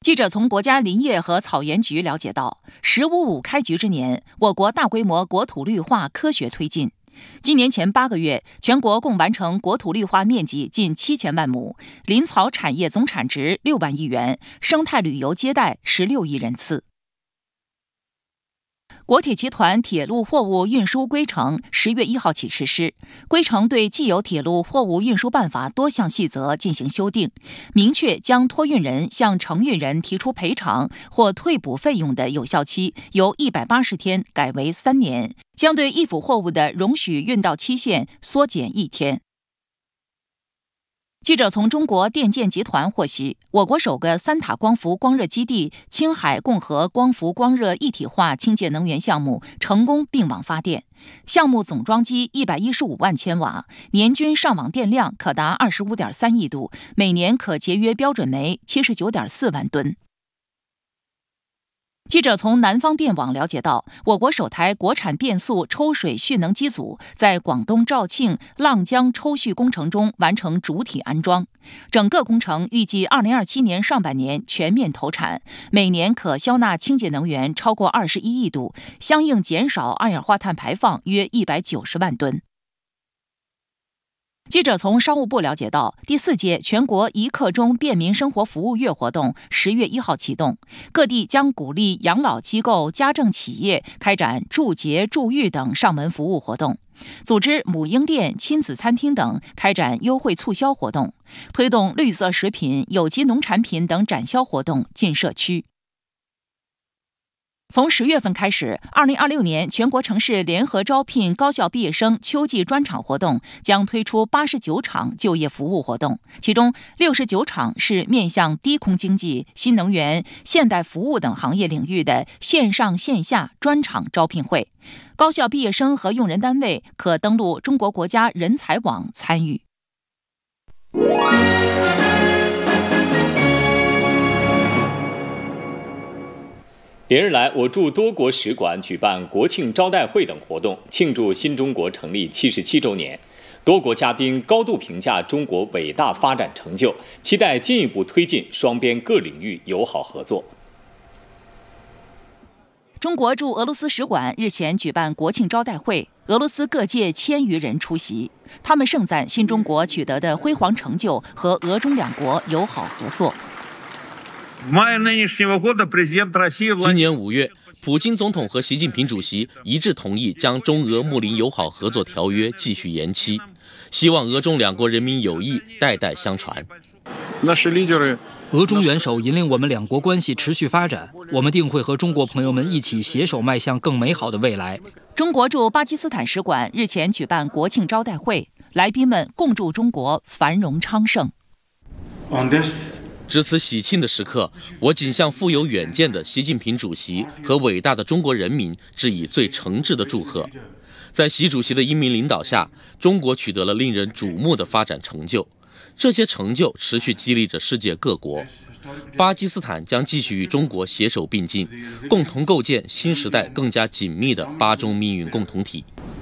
记者从国家林业和草原局了解到，“15+5”开局之年，我国大规模国土绿化科学推进。今年前8个月，全国共完成国土绿化面积近7000万亩，林草产业总产值6万亿元，生态旅游接待16亿人次。国铁集团铁路货物运输规程10月1号起实施，规程对既有铁路货物运输办法多项细则进行修订，明确将托运人向承运人提出赔偿或退补费用的有效期由180天改为3年，将对易腐货物的容许运到期限缩减1天。记者从中国电建集团获悉，我国首个3塔光伏光热基地青海共和光伏光热一体化清洁能源项目成功并网发电，项目总装机115万千瓦，年均上网电量可达25.3亿度，每年可节约标准煤79.4万吨。记者从南方电网了解到，我国首台国产变速抽水蓄能机组在广东肇庆浪江抽蓄工程中完成主体安装，整个工程预计2027年上半年全面投产，每年可消纳清洁能源超过21亿度，相应减少二氧化碳排放约190万吨。记者从商务部了解到，第4届全国1刻钟便民生活服务月活动10月1号启动，各地将鼓励养老机构、家政企业开展助洁、助育等上门服务活动，组织母婴店、亲子餐厅等开展优惠促销活动，推动绿色食品、有机农产品等展销活动进社区。从10月份开始，2026年全国城市联合招聘高校毕业生秋季专场活动将推出89场就业服务活动，其中69场是面向低空经济、新能源、现代服务等行业领域的线上线下专场招聘会。高校毕业生和用人单位可登录中国国家人才网参与。 连日来，我驻多国使馆举办国庆招待会等活动，庆祝新中国成立77周年。多国嘉宾高度评价中国伟大发展成就，期待进一步推进双边各领域友好合作。 中国驻俄罗斯使馆日前举办国庆招待会，俄罗斯各界1000余人出席，他们盛赞新中国取得的辉煌成就和俄中两国友好合作。 今年5月，普京总统和习近平主席一致同意将中俄睦邻友好合作条约继续延期，希望俄中两国人民友谊代代相传。 俄中元首引领我们两国关系持续发展，我们定会和中国朋友们一起携手迈向更美好的未来。 中国驻巴基斯坦使馆日前举办国庆招待会，来宾们共祝中国繁荣昌盛。 值此喜庆的时刻，我谨向富有远见的习近平主席和伟大的中国人民致以最诚挚的祝贺。在习主席的英明领导下，中国取得了令人瞩目的发展成就，这些成就持续激励着世界各国。巴基斯坦将继续与中国携手并进，共同构建新时代更加紧密的巴中命运共同体。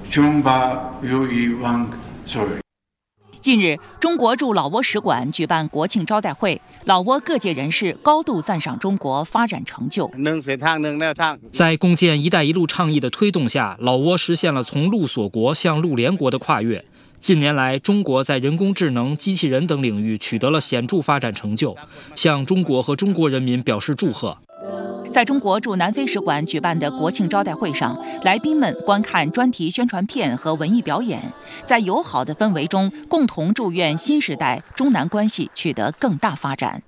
近日，中国驻老挝使馆举办国庆招待会，老挝各界人士高度赞赏中国发展成就。 在共建“一带一路”倡议的推动下，老挝实现了从陆锁国向陆联国的跨越。近年来，中国在人工智能、机器人等领域取得了显著发展成就，向中国和中国人民表示祝贺。 在中国驻南非使馆举办的国庆招待会上，来宾们观看专题宣传片和文艺表演，在友好的氛围中，共同祝愿新时代中南关系取得更大发展。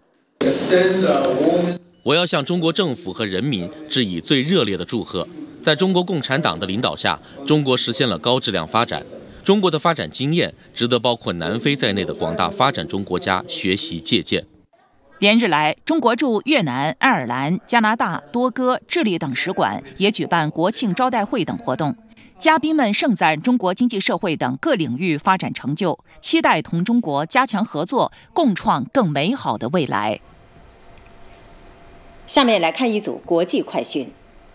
我要向中国政府和人民致以最热烈的祝贺。在中国共产党的领导下，中国实现了高质量发展。中国的发展经验值得包括南非在内的广大发展中国家学习借鉴。 连日来，中国驻越南、爱尔兰、加拿大、多哥、智利等使馆也举办国庆招待会等活动，嘉宾们盛赞中国经济社会等各领域发展成就，期待同中国加强合作，共创更美好的未来。 下面来看一组国际快讯。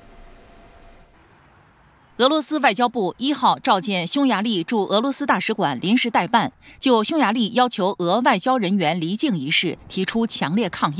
俄罗斯外交部1号召见匈牙利驻俄罗斯大使馆临时代办，就匈牙利要求俄外交人员离境一事提出强烈抗议。